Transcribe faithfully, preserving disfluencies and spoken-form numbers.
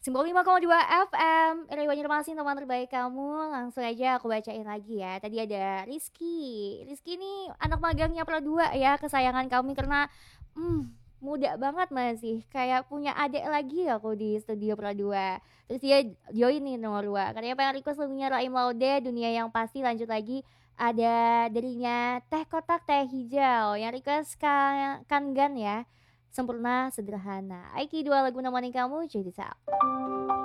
sembilan puluh lima koma dua F M, Radio Banjarmasin teman terbaik kamu, langsung aja aku bacain lagi ya. Tadi ada Rizky. Rizky ini anak magangnya Pro dua ya, kesayangan kami karena hmm, muda banget masih. Kayak punya adik lagi aku di studio Pro dua. Terus dia join nih nomor dua. Katanya pengen request lagunya Raim Laude, Dunia Yang Pasti. Lanjut lagi ada darinya Teh Kotak Teh Hijau yang request kan, kan Gan ya. Sempurna Sederhana. Aiki dua lagu nemenin kamu jadi satu.